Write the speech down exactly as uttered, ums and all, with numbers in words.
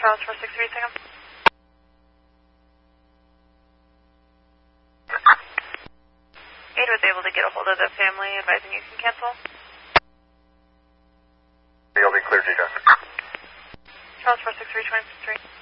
Charles four six three, second. Ada was able to get a hold of the family, advising you can cancel. You'll be clear, G-Gun. Charles four six three, twenty-three.